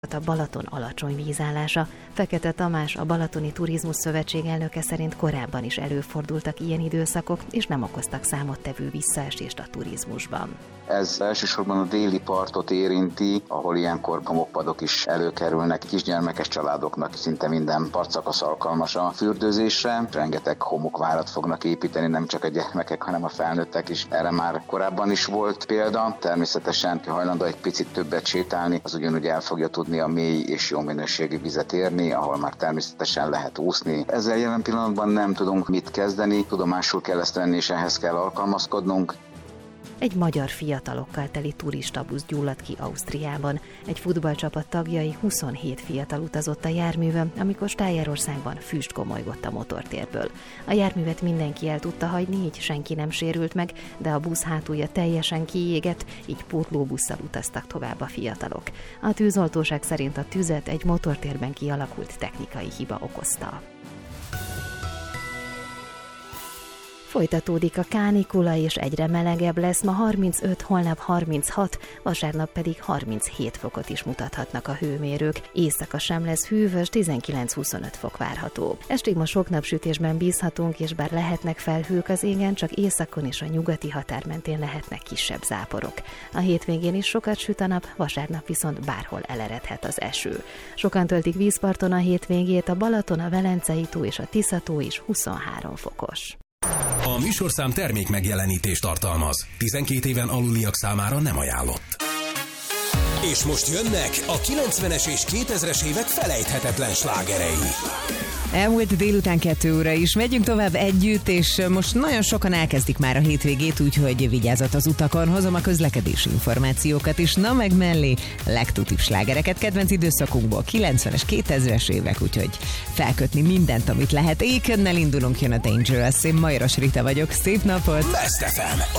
a Balaton alacsony vízállása. Fekete Tamás, a Balatoni Turizmus Szövetség elnöke szerint korábban is előfordultak ilyen időszakok, és nem okoztak számottevő visszaesést a turizmusban. Ez elsősorban a déli partot érinti, ahol ilyenkor homokpadok is előkerülnek. Kisgyermekes családoknak szinte minden partszakasz alkalmas a fürdőzésre. Rengeteg homokvárat fognak építeni, nem csak a gyermekek, hanem a felnőttek is. Erre már korábban is volt példa. Természetesen, ha hajlandó egy picit többet sétálni, az ugyanúgy el fogja tudni a mély és jó minőségű vizet érni, ahol már természetesen lehet úszni. Ezzel jelen pillanatban nem tudunk mit kezdeni, tudomásul kell ezt venni, és ehhez kell alkalmazkodnunk. Egy magyar fiatalokkal teli turistabusz gyulladt ki Ausztriában. Egy futballcsapat tagjai 27 fiatal utazott a járművön, amikor Stájerországban füst gomolygott a motortérből. A járművet mindenki el tudta hagyni, így senki nem sérült meg, de a busz hátulja teljesen kiégett, így pótlóbusszal utaztak tovább a fiatalok. A tűzoltóság szerint a tüzet egy motortérben kialakult technikai hiba okozta. Folytatódik a kánikula, és egyre melegebb lesz, ma 35, holnap 36, vasárnap pedig 37 fokot is mutathatnak a hőmérők. Éjszaka sem lesz hűvös, 19-25 fok várható. Estig ma sok napsütésben bízhatunk, és bár lehetnek felhők az égen, csak északon és a nyugati határ mentén lehetnek kisebb záporok. A hétvégén is sokat süt a nap, vasárnap viszont bárhol eleredhet az eső. Sokan töltik vízparton a hétvégét, a Balaton, a Velencei tó és a Tisza-tó is 23 fokos. A műsorszám termék megjelenítést tartalmaz. 12 éven aluliak számára nem ajánlott. És most jönnek a 90-es és 2000-es évek felejthetetlen slágerei. Elmúlt délután 2 óra is. Megyünk tovább együtt, és most nagyon sokan elkezdik már a hétvégét, úgyhogy vigyázat az utakon. Hozom a közlekedési információkat is, na meg mellé legtutibb slágereket kedvenc időszakunkból, 90-es, 2000-es évek, úgyhogy felkötni mindent, amit lehet. Ékönnel indulunk, jön a Dangerous. Én Majros Rita vagyok, szép napot! Best FM,